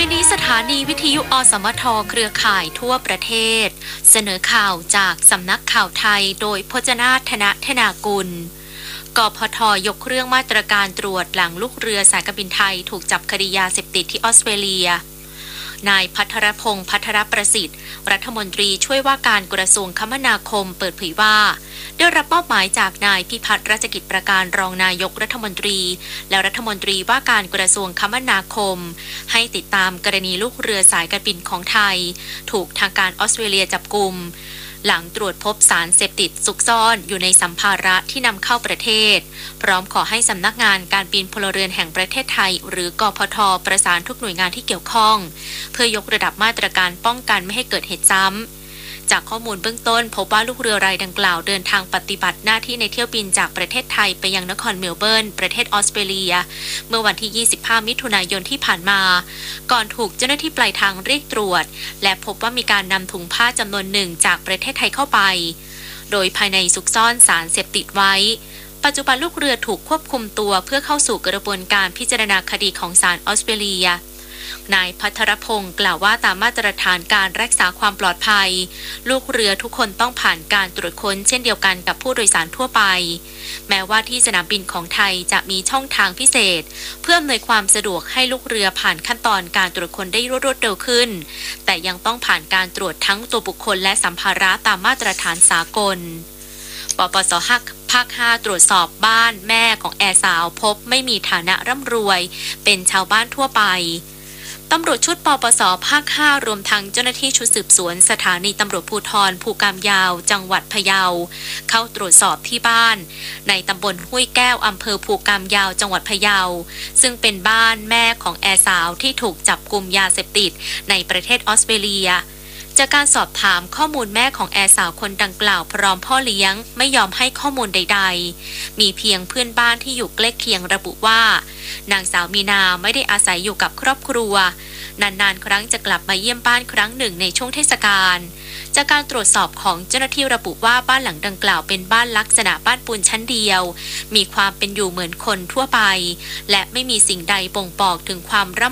นี้สถานีวิทยุอสมทเครือข่ายทั่วประเทศเสนอข่าวจากสำนักข่าวไทยโดยพจนาถนะธนากุลกพท.ยกเครื่องมาตรการตรวจหลังลูกเรือสายการบินไทยถูกจับคดียาเสพติดที่ออสเตรเลียนายภัทรพงษ์ภัทรประสิทธิ์รัฐมนตรีช่วยว่าการกระทรวงคมนาคมเปิดเผยว่าได้รับมอบหมายจากนายพิพัฒน์รัชกิจประการรองนายกรัฐมนตรีและรัฐมนตรีว่าการกระทรวงคมนาคมให้ติดตามกรณีลูกเรือสายการบินของไทยถูกทางการออสเตรเลียจับกุมหลังตรวจพบสารเสพติดซุกซ่อนอยู่ในสัมภาระที่นำเข้าประเทศพร้อมขอให้สำนักงานการบินพลเรือนแห่งประเทศไทยหรือกพท.ประสานทุกหน่วยงานที่เกี่ยวข้องเพื่อยกระดับมาตรการป้องกันไม่ให้เกิดเหตุซ้ำจากข้อมูลเบื้องต้นพบว่าลูกเรือรายดังกล่าวเดินทางปฏิบัติหน้าที่ในเที่ยวบินจากประเทศไทยไปยังนครเมลเบิร์นประเทศออสเตรเลียเมื่อวันที่25มิถุนายนที่ผ่านมาก่อนถูกเจ้าหน้าที่ปลายทางเรียกตรวจและพบว่ามีการนำถุงผ้าจำนวนหนึ่งจากประเทศไทยเข้าไปโดยภายในซุกซ่อนสารเสพติดไว้ปัจจุบันลูกเรือถูกควบคุมตัวเพื่อเข้าสู่กระบวนการพิจารณาคดีของศาลออสเตรเลียนายภัทรพงศ์กล่าวว่าตามมาตรฐานการรักษาความปลอดภัยลูกเรือทุกคนต้องผ่านการตรวจค้นเช่นเดียวกันกับผู้โดยสารทั่วไปแม้ว่าที่สนามบินของไทยจะมีช่องทางพิเศษเพื่ออำนวยความสะดวกให้ลูกเรือผ่านขั้นตอนการตรวจค้นได้รวดเร็วขึ้นแต่ยังต้องผ่านการตรวจทั้งตัวบุคคลและสัมภาระตามมาตรฐานสากลปปส.ภาค 5 ตรวจสอบบ้านแม่ของแอร์สาวพบไม่มีฐานะร่ำรวยเป็นชาวบ้านทั่วไปตำรวจชุดปปส.ภาค 5รวมทั้งเจ้าหน้าที่ชุดสืบสวนสถานีตำรวจภูธรภูกามยาวจังหวัดพะเยาเข้าตรวจสอบที่บ้านในตำบลห้วยแก้วอำเภอภูกามยาวจังหวัดพะเยาซึ่งเป็นบ้านแม่ของแอร์สาวที่ถูกจับกุมยาเสพติดในประเทศออสเตรเลียจากการสอบถามข้อมูลแม่ของแอร์สาวคนดังกล่าวพร้อมพ่อเลี้ยงไม่ยอมให้ข้อมูลใดๆมีเพียงเพื่อนบ้านที่อยู่ใกล้เคียงระบุว่านางสาวมีนาไม่ได้อาศัยอยู่กับครอบครัวนานๆครั้งจะกลับมาเยี่ยมบ้านครั้งหนึ่งในช่วงเทศกาลจากการตรวจสอบของเจ้าหน้าที่ระบุว่าบ้านหลังดังกล่าวเป็นบ้านลักษณะบ้านปูนชั้นเดียวมีความเป็นอยู่เหมือนคนทั่วไปและไม่มีสิ่งใดบ่งบอกถึงความร่